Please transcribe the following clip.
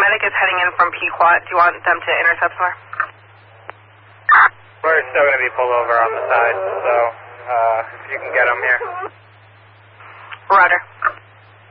medic is heading in from Pequot. Do you want them to intercept somewhere? We're still going to be pulled over on the side, so if you can get them here. Roger.